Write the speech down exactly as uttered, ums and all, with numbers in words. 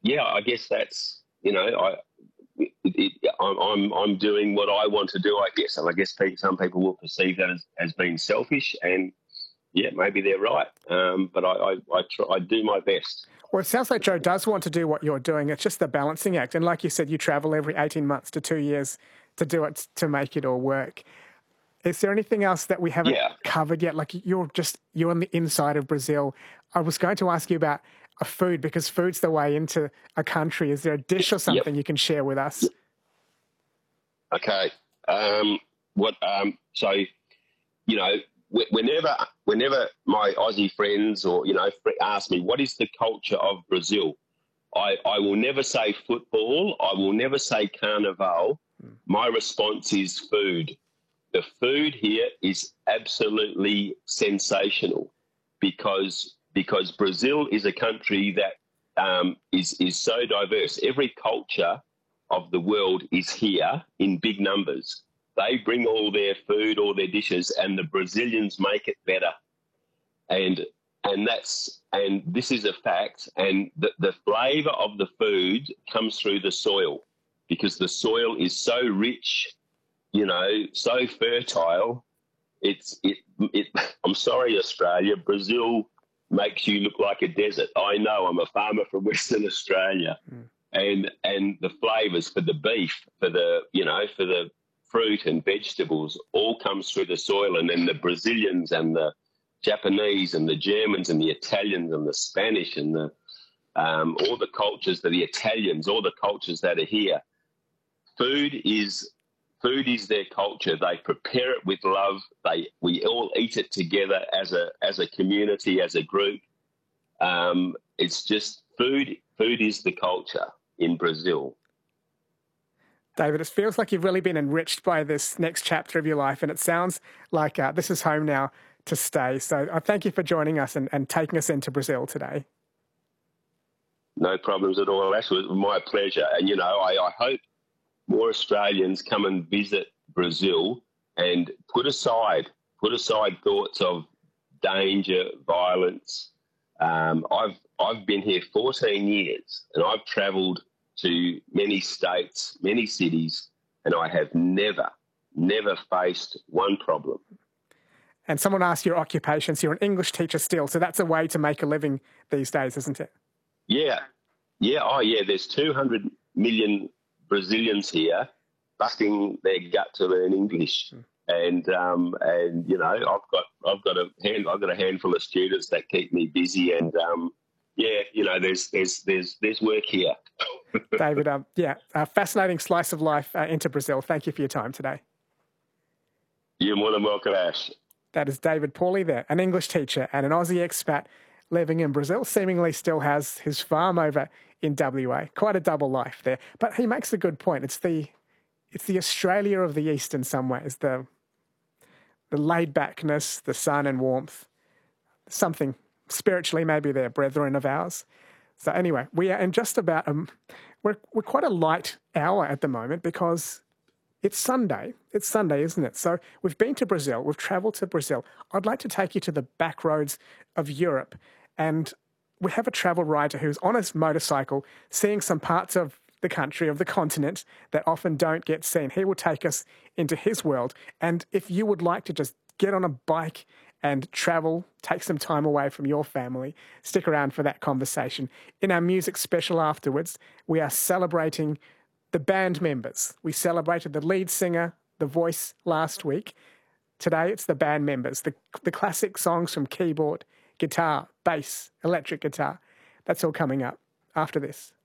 yeah, I guess that's, you know, I, it, it, I'm, I'm, I'm doing what I want to do, I guess. And I guess pe- some people will perceive that as, as being selfish, and yeah, maybe they're right. Um, but I, I, I, try, I do my best. Well, it sounds like Joe does want to do what you're doing. It's just the balancing act. And like you said, you travel every eighteen months to two years to do it, to make it all work. Is there anything else that we haven't Yeah. covered yet? Like you're just, you're on the inside of Brazil. I was going to ask you about a food, because food's the way into a country. Is there a dish or something Yep. you can share with us? Okay. Um, what? Um, so, you know, wh- whenever whenever my Aussie friends or, you know, fr- ask me, what is the culture of Brazil? I, I will never say football. I will never say carnival. Mm. My response is food. The food here is absolutely sensational because because Brazil is a country that um, is is so diverse. Every culture of the world is here in big numbers. They bring all their food, all their dishes, and the Brazilians make it better. And and that's and this is a fact. And the, the flavour of the food comes through the soil, because the soil is so rich, you know, so fertile. It's it it. I'm sorry, Australia. Brazil makes you look like a desert. I know. I'm a farmer from Western Australia, Mm. and and the flavours for the beef, for the you know, for the fruit and vegetables, all comes through the soil. And then the Brazilians and the Japanese and the Germans and the Italians and the Spanish and the um, all the cultures, the Italians, all the cultures that are here. Food is food is their culture. They prepare it with love. They we all eat it together as a as a community, as a group. Um, it's just food. Food is the culture in Brazil. David, it feels like you've really been enriched by this next chapter of your life, and it sounds like uh, this is home now to stay. So I thank you for joining us and, and taking us into Brazil today. No problems at all. Ash, it was my pleasure. And, you know, I, I hope more Australians come and visit Brazil and put aside, put aside thoughts of danger, violence. Um, I've, I've been here fourteen years and I've travelled to many states, many cities, and I have never, never faced one problem. And someone asked your occupation, so you're an English teacher still, so that's a way to make a living these days, isn't it? Yeah. Yeah. Oh, yeah. There's two hundred million Brazilians here busting their gut to learn English. Mm. And, um, and, you know, I've got, I've got a hand, I've got a handful of students that keep me busy. And, um, yeah, you know, there's, there's, there's, there's work here. David, um, yeah, a fascinating slice of life uh, into Brazil. Thank you for your time today. You're more than welcome, Ash. That is David Pauly there, an English teacher and an Aussie expat living in Brazil, seemingly still has his farm over in W A. Quite a double life there. But he makes a good point. It's the it's the Australia of the East in some ways, the, the laid-backness, the sun and warmth, something spiritually maybe they're brethren of ours. So anyway, we are in just about, um, we're, we're quite a light hour at the moment because it's Sunday. It's Sunday, isn't it? So we've been to Brazil. We've travelled to Brazil. I'd like to take you to the back roads of Europe. And we have a travel writer who's on his motorcycle seeing some parts of the country, of the continent, that often don't get seen. He will take us into his world. And if you would like to just get on a bike and travel, take some time away from your family, stick around for that conversation. In our music special afterwards, we are celebrating the band members. We celebrated the lead singer, the voice last week. Today it's the band members, the, the classic songs from keyboard, guitar, bass, electric guitar. That's all coming up after this.